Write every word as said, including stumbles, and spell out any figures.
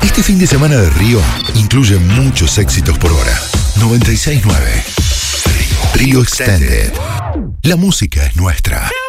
Este fin de semana de Río incluye muchos éxitos por hora. noventa y seis punto nueve Río Extended. La música es nuestra.